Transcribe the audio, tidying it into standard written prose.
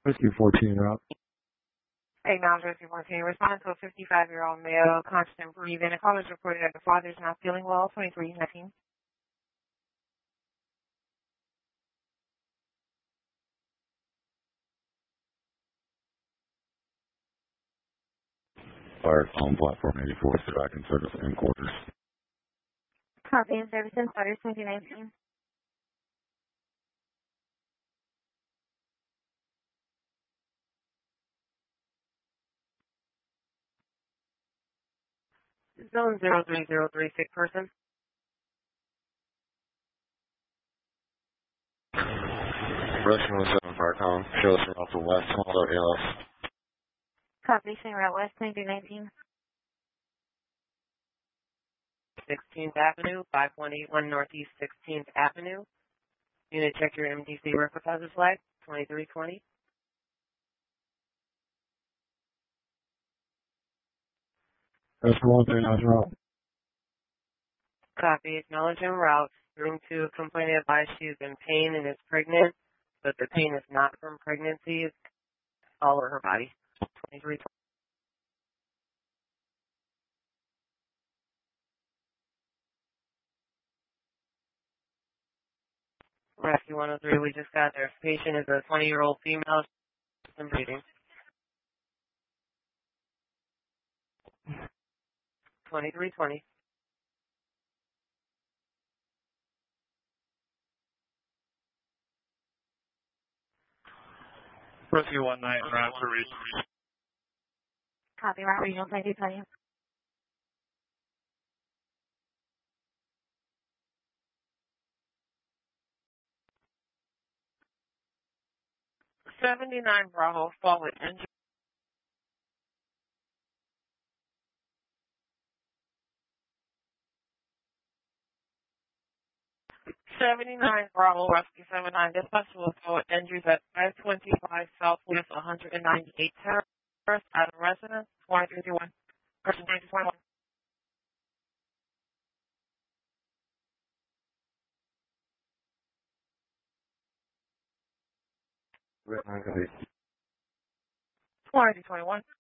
Rescue 14 route. Acknowledge Rescue 14. Respond to a 55-year-old male, constant breathing. A caller is reported that the father is not feeling well. 2319. Fire on platform 84, back in service and quarters. Copy and service in quarters 2019. Zone 03036 person. Russian 17 Fire Con, show us off the west, hold out ALS. Copy, Same Route West 2319. 16th Avenue, 5181 Northeast 16th Avenue. Unit, check your MDC work deposit flag, 2320. Rescue 139 route. Copy, acknowledge en route. Room 2, complainant advised she is in pain and is pregnant, but the pain is not from pregnancy, it's all over her body. 2320. Rescue 103, we just got there. Patient is a 20-year-old female, and breathing. 2320. Rescue 19, route to reach. Copy, Route Regional 2220. '79 Bravo, fall with injury. '79 Bravo, Rescue 79, dispatch will fall with injuries at 525 Southwest 198 Terrace, at a residence, 2321. Person 2021. Red 9 copy. 2021.